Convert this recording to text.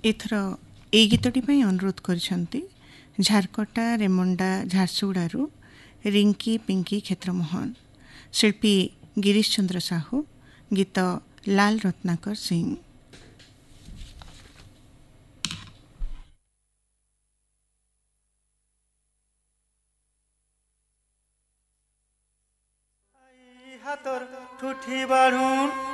एथर ए गीतटी ପାଇଁ अनुरोध କରିଛନ୍ତି झारकटा रेमुंडा झारसुगुड़ारू रिंकी पिंकी क्षेत्रमोहन, शिल्पी गिरीश चंद्र साहू, गीत लाल रत्नाकर सिंह। हाथर ठुठी बाढ़ुन